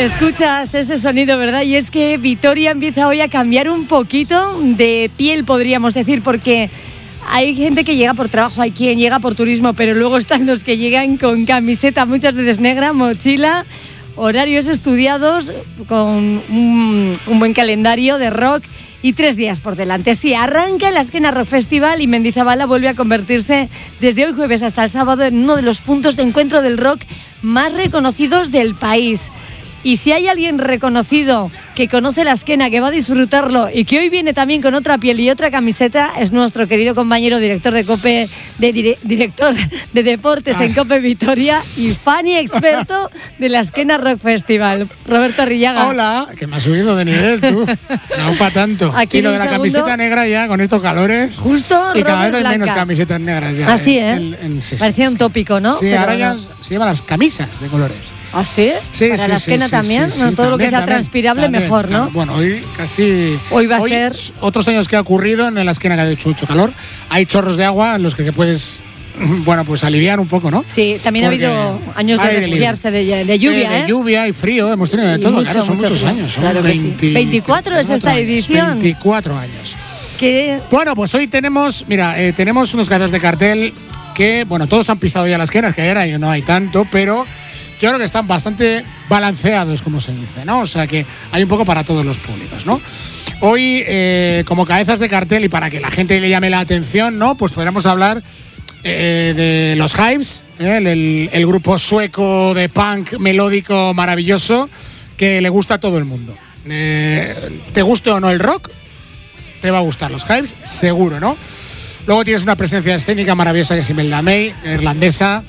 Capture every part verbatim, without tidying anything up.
Escuchas ese sonido, ¿verdad? Y es que Vitoria empieza hoy a cambiar un poquito de piel, podríamos decir, porque hay gente que llega por trabajo, hay quien llega por turismo, pero luego están los que llegan con camiseta, muchas veces negra, mochila, horarios estudiados, con un, un buen calendario de rock y tres días por delante. Sí, arranca el Azkena Rock Festival y Mendizabala vuelve a convertirse desde hoy jueves hasta el sábado en uno de los puntos de encuentro del rock más reconocidos del país. Y si hay alguien reconocido que conoce la Azkena, que va a disfrutarlo y que hoy viene también con otra piel y otra camiseta, es nuestro querido compañero director de COPE, de dire, director de deportes ah. en COPE Vitoria y fan y experto de la Azkena Rock Festival, Roberto Arrillaga. Hola, que me has subido de nivel tú. No para tanto. Aquí y lo de la segundo, camiseta negra ya con estos calores. Justo. Y cada vez hay Blanca. menos camisetas negras ya. Así, ¿eh? En, en, en, sí, Parecía sí, un tópico, ¿no? Sí, Pero ahora no. ya se llevan las camisas de colores. ¿Ah, sí? Sí, Para sí, la sí, Azkena sí, también, sí, ¿no? sí, Todo lo que también, sea también, transpirable también, mejor, ¿no? También. Bueno, hoy casi... Hoy va a hoy, ser... Otros años que ha ocurrido en la Azkena que ha hecho mucho calor, hay chorros de agua en los que puedes, bueno, pues aliviar un poco, ¿no? Sí, también Porque ha habido años de refugiarse de, de lluvia, de, ¿eh? de lluvia y frío, hemos tenido de Y todo, mucho, claro, son mucho muchos frío. años. Son Claro que sí. veinte, veinticuatro es esta años, edición. veinticuatro años. ¿Qué? Bueno, pues hoy tenemos, mira, eh, tenemos unos cabezas de cartel que, bueno, todos han pisado ya las Azkenas, que era y no hay tanto, pero yo creo que están bastante balanceados, como se dice, ¿no? O sea que hay un poco para todos los públicos, ¿no? Hoy, eh, como cabezas de cartel y para que la gente le llame la atención, ¿no? Pues podríamos hablar eh, de los Hives, ¿eh? el, el grupo sueco de punk melódico maravilloso que le gusta a todo el mundo. Eh, ¿Te guste o no el rock? Te va a gustar los Hives, seguro, ¿no? Luego tienes una presencia escénica maravillosa que es Imelda May, irlandesa,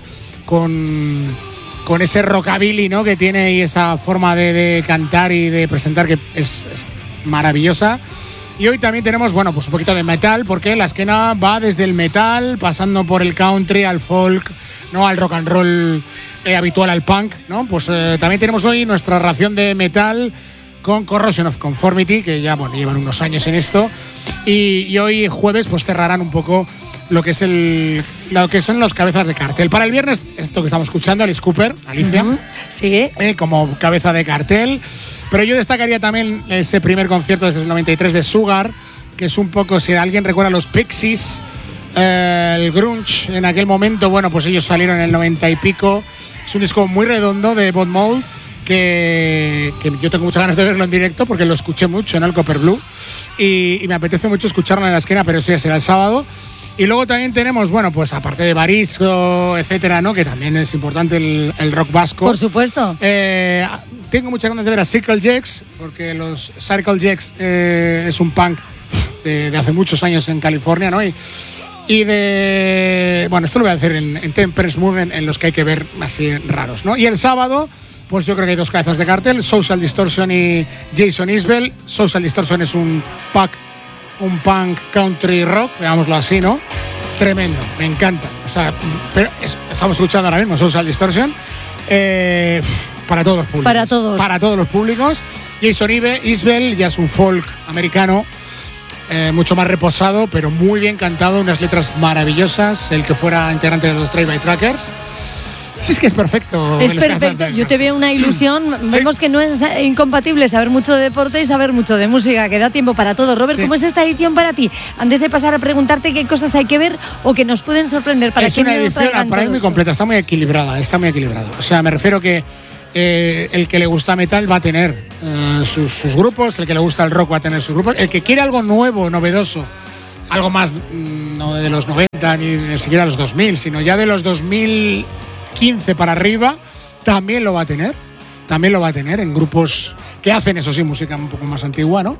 con... con ese rockabilly, ¿no? Que tiene y esa forma de, de cantar y de presentar que es, es maravillosa. Y hoy también tenemos, bueno, pues un poquito de metal, porque la Azkena va desde el metal, pasando por el country, al folk, ¿no? Al rock and roll eh, habitual, al punk, ¿no? Pues eh, también tenemos hoy nuestra ración de metal con Corrosion of Conformity, que ya, bueno, llevan unos años en esto. Y, y hoy jueves, pues cerrarán un poco lo que es el lo que son los cabezas de cartel. Para el viernes, esto que estamos escuchando, Alice Cooper, Alicia, Uh-huh. Sí. eh, como cabeza de cartel. Pero yo destacaría también ese primer concierto desde el noventa y tres de Sugar, que es un poco, si alguien recuerda los Pixies, eh, el grunge en aquel momento, bueno, pues ellos salieron en el noventa y pico. Es un disco muy redondo de Bob Mould, que, que yo tengo muchas ganas de verlo en directo porque lo escuché mucho en el Copper Blue y, y me apetece mucho escucharlo en la Azkena, pero eso ya será el sábado. Y luego también tenemos, bueno, pues aparte de Barisco, etcétera, ¿no? Que también es importante el, el rock vasco. Por supuesto. Eh, tengo muchas ganas de ver a Circle Jerks, porque los Circle Jerks eh, es un punk de, de hace muchos años en California, ¿no? Y, y de... Bueno, esto lo voy a hacer en, en Temperance Movement, en los que hay que ver así raros, ¿no? Y el sábado, pues yo creo que hay dos cabezas de cartel, Social Distortion y Jason Isbell. Social Distortion es un punk un punk country rock, veámoslo así, ¿no? Tremendo, me encanta. O sea, pero es, estamos escuchando ahora mismo Social Distortion eh, para todos los públicos. Para todos. Para todos los públicos. Jason Isbell ya es un folk americano, eh, mucho más reposado, pero muy bien cantado, unas letras maravillosas, el que fuera integrante de los Drive-By Truckers. Sí, es que es perfecto. Es perfecto. Yo te veo una ilusión. Sí. Vemos que no es incompatible saber mucho de deporte y saber mucho de música, que da tiempo para todo. Robert, sí. ¿Cómo es esta edición para ti? Antes de pasar a preguntarte qué cosas hay que ver o que nos pueden sorprender para es que una edición para mí muy completa, está muy equilibrada, está muy equilibrada. O sea, me refiero que eh, el que le gusta metal va a tener eh, sus, sus grupos, el que le gusta el rock va a tener sus grupos, el que quiere algo nuevo, novedoso, algo más no de los noventa ni, ni siquiera los dos mil, sino ya de los dos mil quince para arriba, también lo va a tener, también lo va a tener en grupos que hacen, eso sí, música un poco más antigua, ¿no?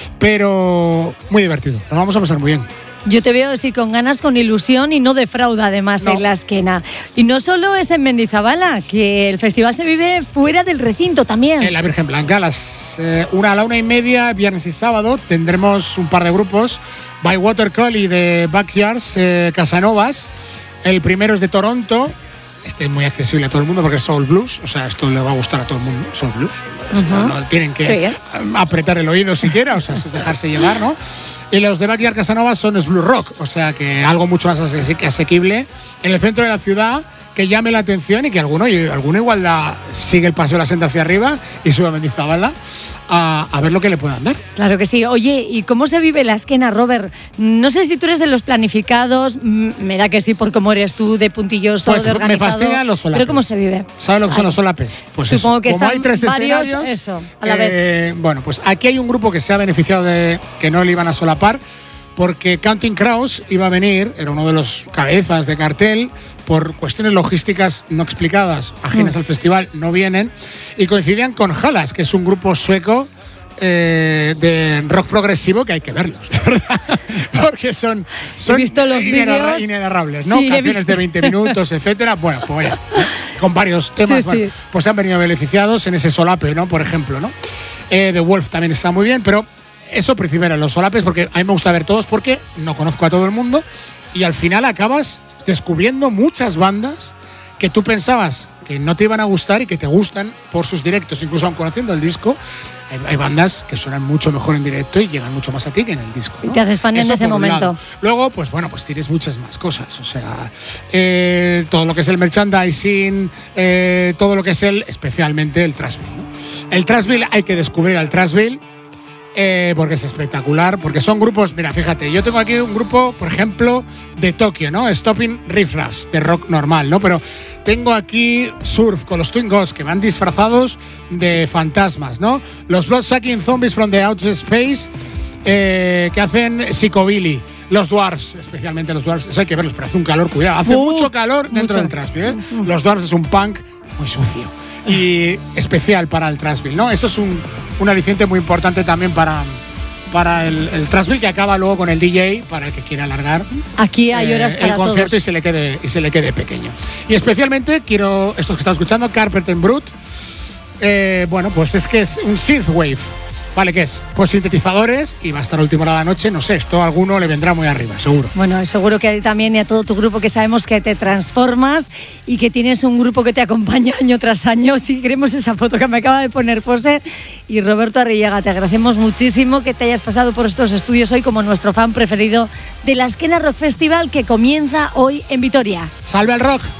Pero muy divertido, nos vamos a pasar muy bien. Yo te veo así con ganas, con ilusión y no defrauda además no. en la Azkena. Y no solo es en Mendizabala, que el festival se vive fuera del recinto también. En la Virgen Blanca, a las eh, una a la una y media, viernes y sábado, tendremos un par de grupos, By Water Collie de Backyards, eh, Casanovas, el primero es de Toronto. Este es muy accesible a todo el mundo porque es soul blues, o sea, esto le va a gustar a todo el mundo, soul blues. Uh-huh. no, no tienen que sí, ¿eh? apretar el oído siquiera, o sea, es dejarse llevar, ¿no? Y los de Backyard Casanova son es blues rock, o sea, que algo mucho más asequible en el centro de la ciudad, que que llame la atención y que alguno, y alguno igual da, sigue el paseo de la senda hacia arriba y sube a Mendizabala a, a ver lo que le puedan dar. Claro que sí. Oye, ¿y cómo se vive la esquena, Robert? No sé si tú eres de los planificados, me da que sí por cómo eres tú, de puntilloso, pues de organizado. Me fastidian los solapes. ¿Pero cómo se vive? ¿Sabes lo que son los solapes? Pues supongo eso. que Como están hay tres varios, escenarios, eso, a la eh, vez. Bueno, pues aquí hay un grupo que se ha beneficiado de que no le iban a solapar, porque Counting Crows iba a venir, era uno de los cabezas de cartel, por cuestiones logísticas no explicadas, ajenas mm. al festival, no vienen, y coincidían con Halas, que es un grupo sueco eh, de rock progresivo que hay que verlos, de verdad, porque son, son he visto los inenarra- vídeos. inenarrables, ¿no? Sí, Canciones de veinte minutos, etcétera. Bueno, pues ya está, ¿no? Con varios temas, Sí, bueno, sí. pues han venido beneficiados en ese solape, ¿no? Por ejemplo, ¿no? Eh, The Wolf también está muy bien, pero eso primero, los solapes, porque a mí me gusta ver todos porque no conozco a todo el mundo y al final acabas descubriendo muchas bandas que tú pensabas que no te iban a gustar y que te gustan por sus directos, incluso aun conociendo el disco. Hay, hay bandas que suenan mucho mejor en directo y llegan mucho más a ti que en el disco, ¿no? Y te haces fan en Eso ese por un momento. lado. Luego, pues bueno, pues tienes muchas más cosas. O sea, eh, todo lo que es el merchandising, eh, todo lo que es el, especialmente el Trashville, ¿no? El Trashville, hay que descubrir al Trashville. Eh, porque es espectacular, porque son grupos, mira, fíjate, yo tengo aquí un grupo, por ejemplo, de Tokio, ¿no? Stopping Riff Raffs, de rock normal, ¿no? Pero tengo aquí Surf con los Twin Ghosts, que van disfrazados de fantasmas, ¿no? Los Bloodsucking Zombies from the Outer Space, eh, que hacen Psychobilly. Los Dwarfs, especialmente los Dwarfs, eso hay que verlos, pero hace un calor, cuidado, hace uh, mucho calor dentro mucho. del Trashville, ¿eh? Uh. Los Dwarfs es un punk muy sucio y especial para el Trashville, ¿no? Eso es un, un aliciente muy importante también para, para el, el Trashville, que acaba luego con el D J para el que quiera alargar aquí hay horas eh, para el concierto todos. y se le quede y se le quede pequeño. Y especialmente quiero, estos que están escuchando, Carpenter Brut, eh, bueno, pues es que es un synthwave. Vale, ¿qué es? Pues sintetizadores y va a estar a última hora de la noche, no sé, esto a alguno le vendrá muy arriba, seguro. Bueno, seguro que a ti también y a todo tu grupo, que sabemos que te transformas y que tienes un grupo que te acompaña año tras año. Si queremos esa foto que me acaba de poner Pose. Y Roberto Arrillaga, te agradecemos muchísimo que te hayas pasado por estos estudios hoy como nuestro fan preferido de la Esquena Rock Festival, que comienza hoy en Vitoria. ¡Salve al rock!